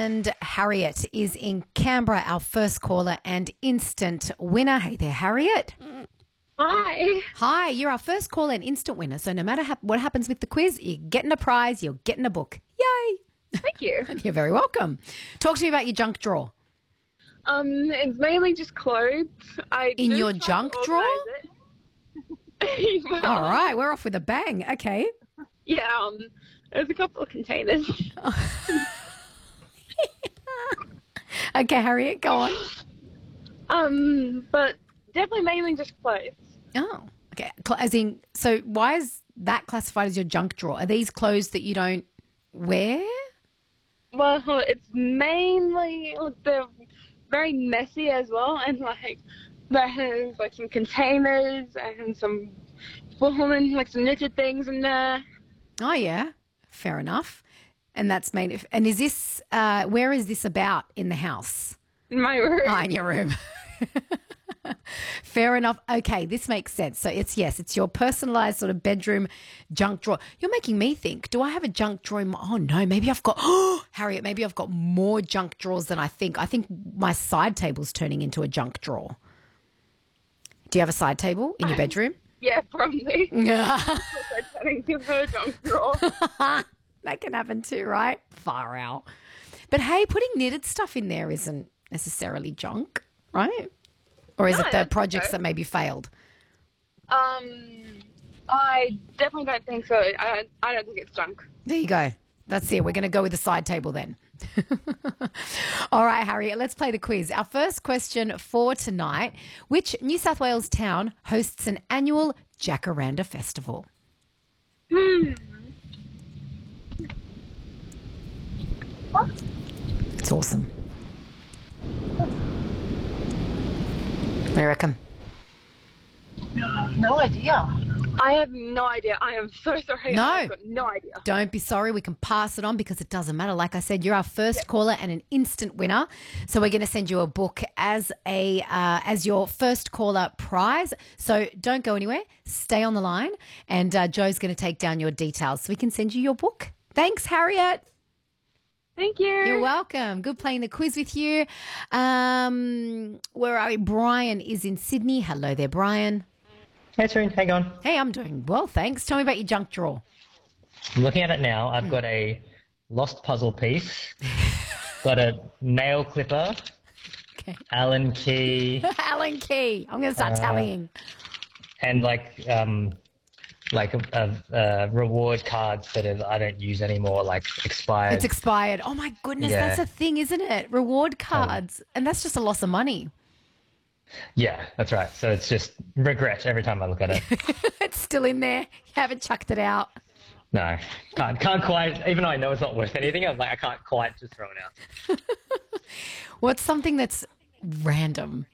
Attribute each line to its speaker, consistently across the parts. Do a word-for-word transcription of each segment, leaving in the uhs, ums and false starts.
Speaker 1: And Harriet is in Canberra, our first caller and instant winner. Hey there, Harriet.
Speaker 2: Hi.
Speaker 1: Hi, you're our first caller and instant winner. So no matter ha- what happens with the quiz, you're getting a prize, you're getting a book. Yay.
Speaker 2: Thank you.
Speaker 1: You're very welcome. Talk to me about your junk drawer.
Speaker 2: Um, it's mainly just clothes. I
Speaker 1: In
Speaker 2: do
Speaker 1: your
Speaker 2: try to
Speaker 1: junk drawer?
Speaker 2: organise it. But,
Speaker 1: All
Speaker 2: um,
Speaker 1: right, we're off with a bang. Okay.
Speaker 2: Yeah, um, there's a couple of containers.
Speaker 1: Okay, Harriet, go on.
Speaker 2: Um, but definitely mainly just clothes.
Speaker 1: Oh, okay. Cl- As in, so why is that classified as your junk drawer? Are these clothes that you don't wear?
Speaker 2: Well, it's mainly, they're very messy as well, and like, there has like some containers and some woollen, like some knitted things in there.
Speaker 1: Oh, yeah. Fair enough. And that's made of, and is this, uh, where is this about in the house?
Speaker 2: In my room.
Speaker 1: Oh, in your room. Fair enough. Okay, this makes sense. So it's, yes, it's your personalised sort of bedroom junk drawer. You're making me think, do I have a junk drawer in my, oh no, maybe I've got, oh, Harriet, maybe I've got more junk drawers than I think. I think my side table's turning into a junk drawer. Do you have a side table in your bedroom?
Speaker 2: Yeah, probably.
Speaker 1: Yeah.
Speaker 2: Turning to her junk drawer.
Speaker 1: That can happen too, right? Far out. But hey, putting knitted stuff in there isn't necessarily junk, right? Or is
Speaker 2: No,
Speaker 1: it the
Speaker 2: I don't think
Speaker 1: projects
Speaker 2: so.
Speaker 1: that maybe failed?
Speaker 2: Um, I definitely don't think so. I, I don't think it's junk.
Speaker 1: There you go. That's it. We're going to go with the side table then. All right, Harriet, let's play the quiz. Our first question for tonight: which New South Wales town hosts an annual Jacaranda Festival?
Speaker 2: Hmm.
Speaker 1: It's awesome. What do you reckon?
Speaker 3: No idea.
Speaker 2: I have no idea. I am so sorry.
Speaker 1: No.
Speaker 2: I've got no idea.
Speaker 1: Don't be sorry. We can pass it on because it doesn't matter. Like I said, you're our first caller and an instant winner. So we're going to send you a book as a uh, as your first caller prize. So don't go anywhere. Stay on the line, and uh, Joe's going to take down your details so we can send you your book. Thanks, Harriet.
Speaker 2: Thank you.
Speaker 1: You're welcome. Good playing the quiz with you. Um, where are we? Brian is in Sydney. Hello there, Brian.
Speaker 3: Hey, Taryn, how you going?
Speaker 1: Hey, I'm doing well, thanks. Tell me about your junk drawer.
Speaker 3: I'm looking at it now. I've got a lost puzzle piece, got a nail clipper,
Speaker 1: Okay.
Speaker 3: Allen key,
Speaker 1: Alan Key. I'm going to start
Speaker 3: Uh,
Speaker 1: tallying.
Speaker 3: and like um, like a, a, a reward cards that are, I don't use anymore, like expired.
Speaker 1: It's expired. Oh my goodness,
Speaker 3: Yeah.
Speaker 1: that's a thing, isn't it? Reward cards. And that's just a loss of money.
Speaker 3: Yeah, that's right. So it's just regret every time I look at it.
Speaker 1: It's still in there. You haven't chucked it out.
Speaker 3: No, can't can't quite. Even though I know it's not worth anything, I'm like I can't quite just throw it out.
Speaker 1: What's something that's random?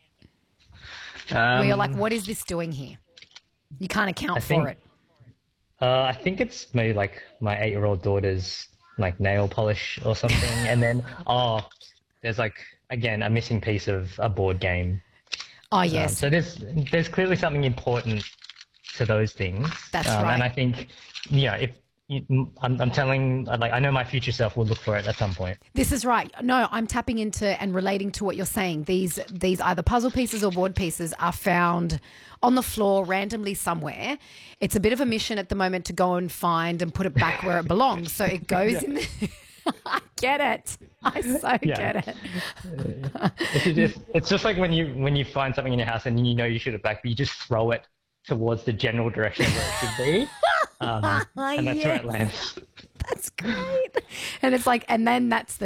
Speaker 3: Um,
Speaker 1: Where you're like, what is this doing here? You can't account
Speaker 3: I
Speaker 1: for
Speaker 3: think-
Speaker 1: it.
Speaker 3: Uh, I think it's maybe like my eight-year-old daughter's like nail polish or something, and then oh, there's like again a missing piece of a board game.
Speaker 1: Oh,
Speaker 3: Um,
Speaker 1: yes.
Speaker 3: so there's there's clearly something important to those things.
Speaker 1: That's
Speaker 3: um,
Speaker 1: right.
Speaker 3: And I think, you know, if you, I'm, I'm telling, like, I know my future self will look for it at some point.
Speaker 1: This is right. No, I'm tapping into and relating to what you're saying. These these either puzzle pieces or board pieces are found on the floor randomly somewhere. It's a bit of a mission at the moment to go and find and put it back where it belongs. So it goes in. The I get it. I so
Speaker 3: Yeah.
Speaker 1: get it.
Speaker 3: It's just, it's just like when you when you find something in your house and you know you should have back, but you just throw it towards the general direction where it should be, um, and that's where
Speaker 1: Yes.
Speaker 3: it lands.
Speaker 1: That's great. And it's like, and then that's the